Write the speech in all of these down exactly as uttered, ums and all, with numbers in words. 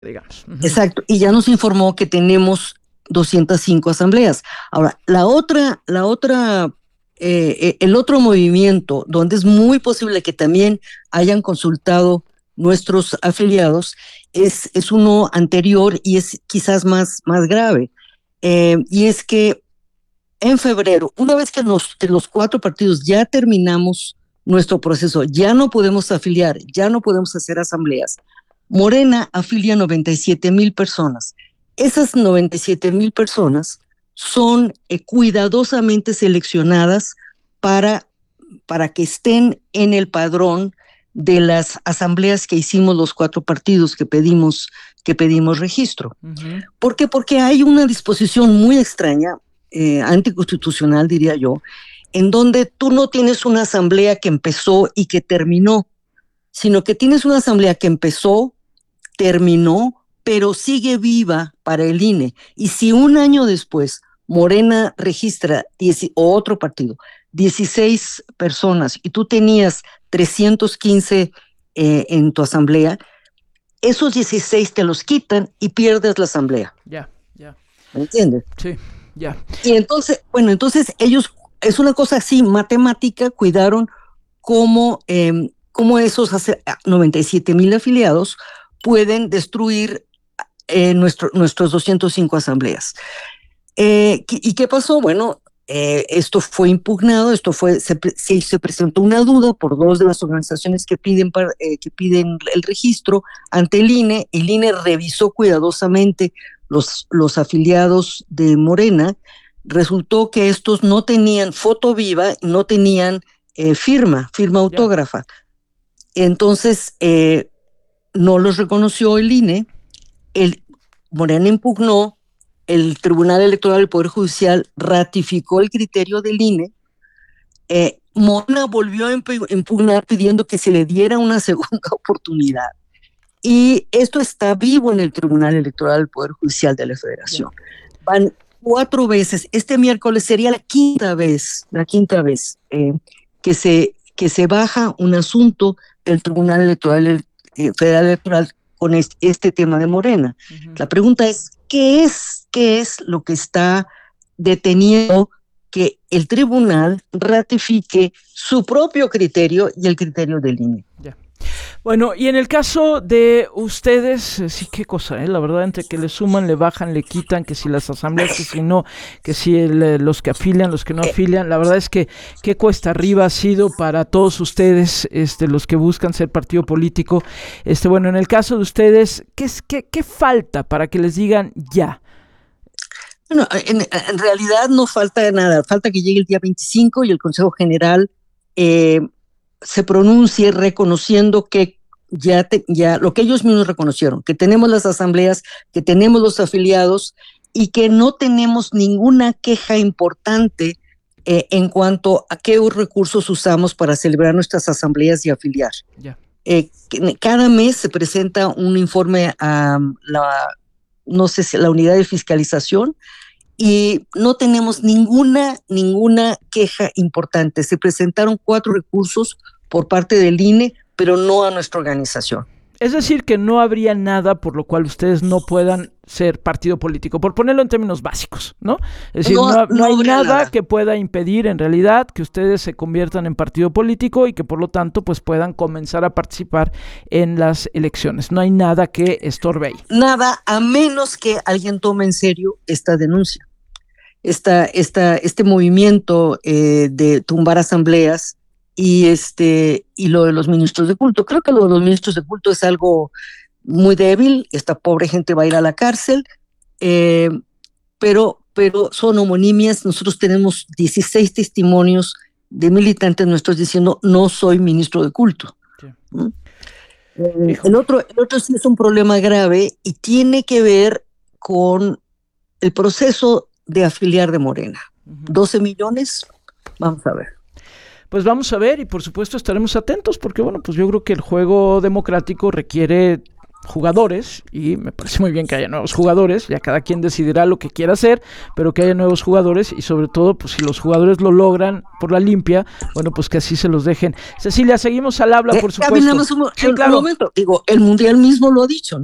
digamos. Uh-huh. Exacto, y ya nos informó que tenemos doscientas cinco asambleas. Ahora, la otra, la otra, eh, el otro movimiento donde es muy posible que también hayan consultado nuestros afiliados es, es uno anterior y es quizás más, más grave. Eh, y es que en febrero, una vez que los, que los cuatro partidos ya terminamos nuestro proceso, ya no podemos afiliar, ya no podemos hacer asambleas, Morena afilia noventa y siete mil personas. Esas noventa y siete mil personas son eh, cuidadosamente seleccionadas para, para que estén en el padrón de las asambleas que hicimos los cuatro partidos que pedimos, que pedimos registro. Uh-huh. ¿Por qué? Porque hay una disposición muy extraña, eh, anticonstitucional diría yo, en donde tú no tienes una asamblea que empezó y que terminó, sino que tienes una asamblea que empezó, terminó, pero sigue viva para el I N E. Y si un año después Morena registra, diez, o otro partido, dieciséis personas, y tú tenías trescientos quince eh, en tu asamblea, esos dieciséis te los quitan y pierdes la asamblea. Ya, yeah, ya. Yeah. ¿Me entiendes? Sí, ya. Yeah. Y entonces, bueno, entonces ellos, es una cosa así, matemática, cuidaron cómo, eh, cómo esos noventa y siete mil afiliados pueden destruir eh, nuestro, nuestros doscientas cinco asambleas. Eh, ¿Y qué pasó? Bueno, eh, esto fue impugnado, esto fue, se, se, se presentó una duda por dos de las organizaciones que piden, para, eh, que piden el registro ante el I N E. El I N E revisó cuidadosamente los, los afiliados de Morena. Resultó que estos no tenían foto viva, no tenían eh, firma, firma autógrafa. Yeah. Entonces, eh, no los reconoció el I N E, el Morena impugnó, el Tribunal Electoral del Poder Judicial ratificó el criterio del I N E, eh, Morena volvió a impugnar pidiendo que se le diera una segunda oportunidad, y esto está vivo en el Tribunal Electoral del Poder Judicial de la Federación. Yeah. Van cuatro veces, este miércoles sería la quinta vez, la quinta vez eh, que, se, que se baja un asunto del Tribunal Electoral eh, Federal Electoral con este, este tema de Morena. Uh-huh. La pregunta es, ¿qué es, qué es lo que está deteniendo que el tribunal ratifique su propio criterio y el criterio del I N E? Yeah. Bueno, y en el caso de ustedes, eh, sí, qué cosa, ¿eh? La verdad, entre que le suman, le bajan, le quitan, que si las asambleas, que si no, que si el, los que afilian, los que no afilian, la verdad es que qué cuesta arriba ha sido para todos ustedes, este, los que buscan ser partido político. Este, bueno, en el caso de ustedes, ¿qué, qué, qué falta para que les digan ya? Bueno, en, en realidad no falta nada, falta que llegue el día veinticinco y el Consejo General eh, se pronuncie reconociendo que ya, te, ya lo que ellos mismos reconocieron, que tenemos las asambleas, que tenemos los afiliados y que no tenemos ninguna queja importante eh, en cuanto a qué recursos usamos para celebrar nuestras asambleas y afiliar. Yeah. Eh, cada mes se presenta un informe a la, no sé si la unidad de fiscalización, y no tenemos ninguna, ninguna queja importante. Se presentaron cuatro recursos por parte del I N E, pero no a nuestra organización. Es decir, que no habría nada por lo cual ustedes no puedan ser partido político, por ponerlo en términos básicos, ¿no? Es decir, no, no, no hay nada, nada que pueda impedir en realidad que ustedes se conviertan en partido político y que por lo tanto pues puedan comenzar a participar en las elecciones. No hay nada que estorbe ahí. Nada, a menos que alguien tome en serio esta denuncia. Esta, esta, este movimiento eh, de tumbar asambleas y, este, y lo de los ministros de culto. Creo que lo de los ministros de culto es algo muy débil, esta pobre gente va a ir a la cárcel, eh, pero, pero son homonimias. Nosotros tenemos dieciséis testimonios de militantes nuestros diciendo no soy ministro de culto. Sí. ¿Mm? Eh, el, otro, el otro sí es un problema grave y tiene que ver con el proceso de afiliar de Morena. Uh-huh. doce millones, vamos a ver. Pues vamos a ver y por supuesto estaremos atentos porque bueno, pues yo creo que el juego democrático requiere jugadores y me parece muy bien que haya nuevos jugadores, ya cada quien decidirá lo que quiera hacer, pero que haya nuevos jugadores y sobre todo, pues si los jugadores lo logran por la limpia, bueno, pues que así se los dejen. Cecilia, seguimos al habla, por supuesto. Eh, un, sí, claro. un momento, digo, el Mundial mismo lo ha dicho, ¿no?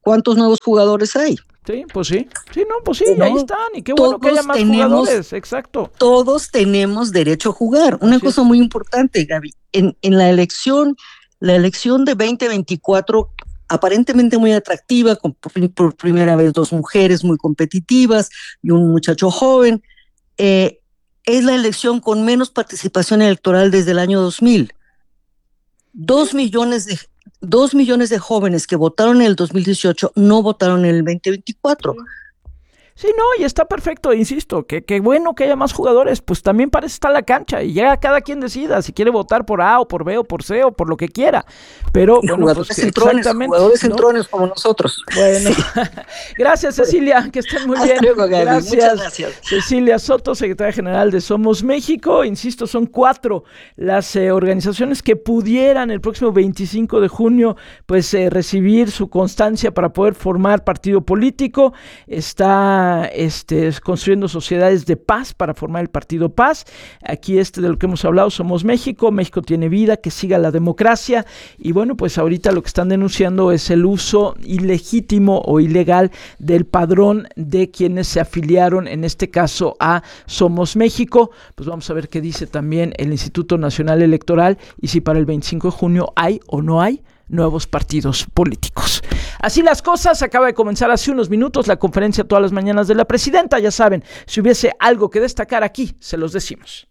¿cuántos nuevos jugadores hay? Sí, pues sí, sí, no, pues sí, ¿No? ahí están, y qué bueno que haya más tenemos, jugadores, exacto. Todos tenemos derecho a jugar. Una Así cosa es. muy importante, Gaby, en, en la elección, la elección de veinte veinticuatro, aparentemente muy atractiva, con por, por primera vez dos mujeres muy competitivas y un muchacho joven, eh, es la elección con menos participación electoral desde el año dos mil. Dos millones de Dos millones de jóvenes que votaron en el dos mil dieciocho no votaron en el veinte veinticuatro. Sí, no, y está perfecto, insisto, que, que bueno que haya más jugadores, pues también para eso está la cancha, y ya cada quien decida si quiere votar por A o por B o por C o por lo que quiera, pero y bueno, jugadores pues entrones, exactamente, jugadores ¿no? entrones como nosotros. Bueno, sí. Gracias Cecilia, que estén muy Hasta bien. Luego, Gaby. Gracias. Muchas gracias. Cecilia Soto, secretaria general de Somos México, insisto, son cuatro las eh, organizaciones que pudieran el próximo veinticinco de junio pues eh, recibir su constancia para poder formar partido político. Está este construyendo sociedades de paz para formar el partido Paz. Aquí este de lo que hemos hablado, Somos México, México tiene vida, que siga la democracia, y bueno, pues ahorita lo que están denunciando es el uso ilegítimo o ilegal del padrón de quienes se afiliaron, en este caso a Somos México. Pues vamos a ver qué dice también el Instituto Nacional Electoral y si para el veinticinco de junio hay o no hay nuevos partidos políticos. Así las cosas, acaba de comenzar hace unos minutos la conferencia todas las mañanas de la presidenta. Ya saben, si hubiese algo que destacar aquí, se los decimos.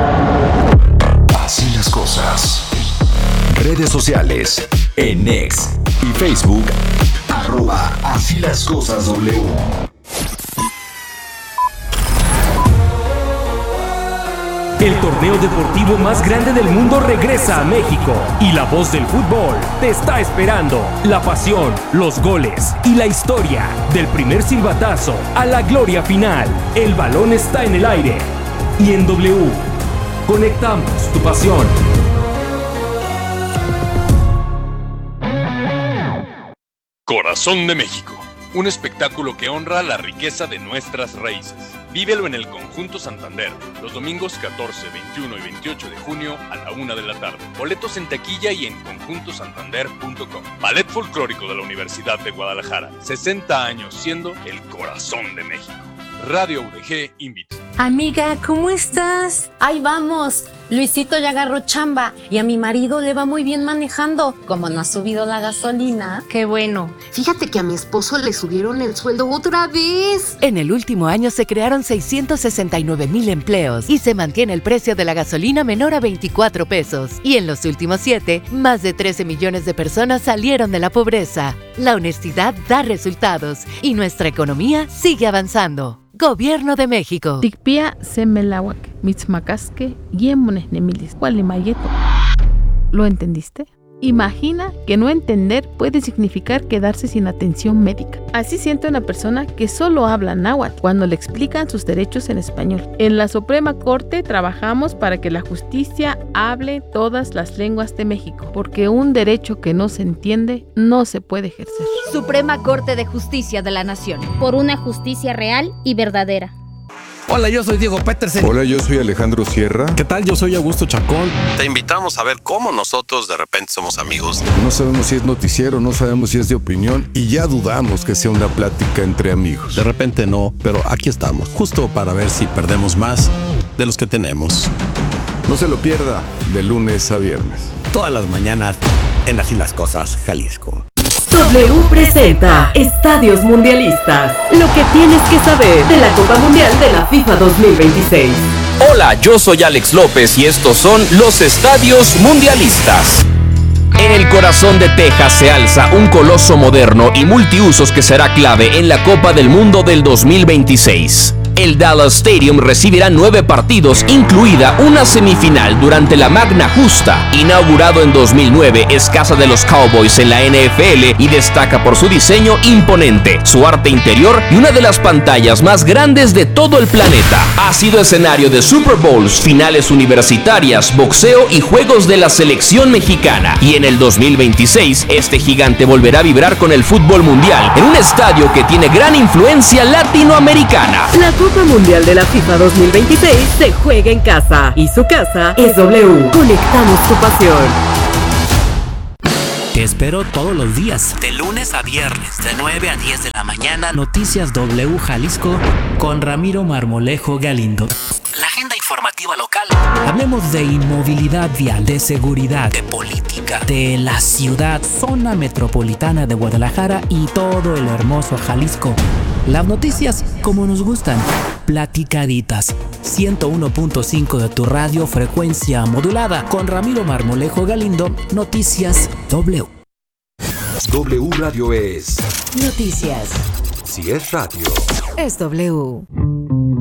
Así las cosas. Redes sociales, en X y Facebook, arroba Así las cosas W. El torneo deportivo más grande del mundo regresa a México y la voz del fútbol te está esperando. La pasión, los goles y la historia del primer silbatazo a la gloria final. El balón está en el aire y en W conectamos tu pasión. Corazón de México, un espectáculo que honra la riqueza de nuestras raíces. Vívelo en el Conjunto Santander, los domingos catorce, veintiuno y veintiocho de junio a la una de la tarde. Boletos en taquilla y en conjunto santander punto com. Ballet Folclórico de la Universidad de Guadalajara, sesenta años siendo el corazón de México. Radio U D G invita. Amiga, ¿cómo estás? Ahí vamos. Luisito ya agarró chamba y a mi marido le va muy bien manejando. Como no ha subido la gasolina. Qué bueno. Fíjate que a mi esposo le subieron el sueldo otra vez. En el último año se crearon seiscientos sesenta y nueve mil empleos y se mantiene el precio de la gasolina menor a veinticuatro pesos. Y en los últimos siete, más de trece millones de personas salieron de la pobreza. La honestidad da resultados y nuestra economía sigue avanzando. Gobierno de México. Tikpia semelawak, mitzmacasque, yemones nemilis, gualimayeto. ¿Lo entendiste? Imagina que no entender puede significar quedarse sin atención médica. Así siente una persona que solo habla náhuatl cuando le explican sus derechos en español. En la Suprema Corte trabajamos para que la justicia hable todas las lenguas de México, porque un derecho que no se entiende no se puede ejercer. Suprema Corte de Justicia de la Nación. Por una justicia real y verdadera. Hola, yo soy Diego Petersen. Hola, yo soy Alejandro Sierra. ¿Qué tal? Yo soy Augusto Chacón. Te invitamos a ver cómo nosotros de repente somos amigos. No sabemos si es noticiero, no sabemos si es de opinión y ya dudamos que sea una plática entre amigos. De repente no, pero aquí estamos, justo para ver si perdemos más de los que tenemos. No se lo pierda, de lunes a viernes. Todas las mañanas en Así las Cosas, Jalisco. W presenta Estadios Mundialistas. Lo que tienes que saber de la Copa Mundial de la FIFA dos mil veintiséis. Hola, yo soy Alex López y estos son los Estadios Mundialistas. En el corazón de Texas se alza un coloso moderno y multiusos que será clave en la Copa del Mundo del dos mil veintiséis. El Dallas Stadium recibirá nueve partidos, incluida una semifinal durante la Magna Justa. Inaugurado en dos mil nueve, es casa de los Cowboys en la N F L y destaca por su diseño imponente, su arte interior y una de las pantallas más grandes de todo el planeta. Ha sido escenario de Super Bowls, finales universitarias, boxeo y juegos de la selección mexicana. Y en el dos mil veintiséis, este gigante volverá a vibrar con el fútbol mundial en un estadio que tiene gran influencia latinoamericana. La Copa Mundial de la FIFA dos mil veintiséis se juega en casa y su casa es W. Conectamos tu pasión. Te espero todos los días, de lunes a viernes, de nueve a diez de la mañana. Noticias W Jalisco con Ramiro Marmolejo Galindo. La agenda informativa local. Hablemos de inmovilidad vial, de seguridad, de política, de la ciudad, zona metropolitana de Guadalajara y todo el hermoso Jalisco. Las noticias como nos gustan, platicaditas. ciento uno punto cinco de tu radio, frecuencia modulada. Con Ramiro Marmolejo Galindo, Noticias W. W Radio es Noticias. Si es radio. Es W.